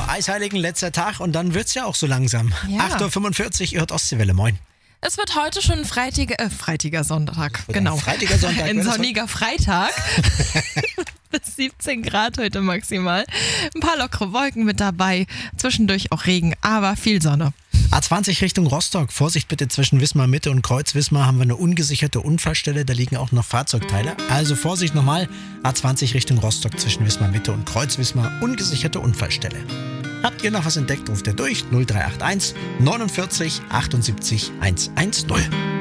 Eisheiligen, letzter Tag und dann wird's ja auch so langsam. Ja. 8.45 Uhr, ihr hört Ostseewelle, moin. Es wird heute schon freitiger Sonntag, genau. Freitiger Sonntag. Ein sonniger Freitag. Bis 17 Grad heute maximal. Ein paar lockere Wolken mit dabei, zwischendurch auch Regen, aber viel Sonne. A20 Richtung Rostock. Vorsicht bitte, zwischen Wismar Mitte und Kreuz Wismar haben wir eine ungesicherte Unfallstelle. Da liegen auch noch Fahrzeugteile. Also Vorsicht nochmal. A20 Richtung Rostock zwischen Wismar Mitte und Kreuz Wismar. Ungesicherte Unfallstelle. Habt ihr noch was entdeckt, ruft ihr durch 0381 49 78 110.